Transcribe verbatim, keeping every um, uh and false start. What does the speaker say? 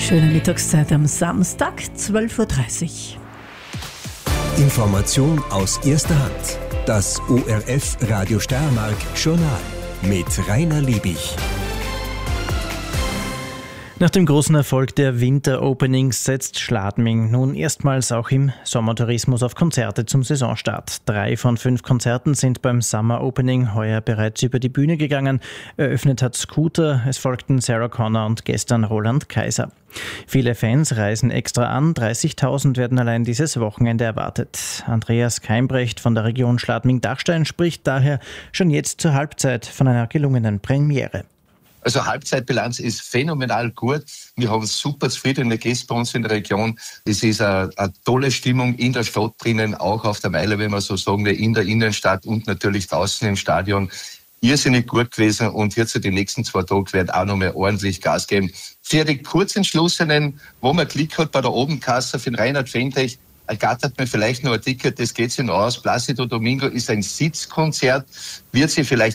Schöne Mittagszeit am Samstag, zwölf Uhr dreißig. Information aus erster Hand. Das O R F Radio Steiermark Journal mit Rainer Liebich. Nach dem großen Erfolg der Winter-Openings setzt Schladming nun erstmals auch im Sommertourismus auf Konzerte zum Saisonstart. Drei von fünf Konzerten sind beim Summer Opening heuer bereits über die Bühne gegangen. Eröffnet hat Scooter, es folgten Sarah Connor und gestern Roland Kaiser. Viele Fans reisen extra an, dreißigtausend werden allein dieses Wochenende erwartet. Andreas Keimbrecht von der Region Schladming-Dachstein spricht daher schon jetzt zur Halbzeit von einer gelungenen Premiere. Also Halbzeitbilanz ist phänomenal gut. Wir haben super zufriedene Gäste bei uns in der Region. Es ist eine, eine tolle Stimmung in der Stadt drinnen, auch auf der Meile, wenn man so sagen will, in der Innenstadt und natürlich draußen im Stadion. Irrsinnig gut gewesen und jetzt die nächsten zwei Tage werden auch noch mal ordentlich Gas geben. Für die Kurzentschlossenen, wo man Klick hat bei der Obenkasse für den Reinhard Fendrich, ergattert mir vielleicht noch ein Ticket, das geht sich noch aus. Plácido Domingo ist ein Sitzkonzert, wird sich vielleicht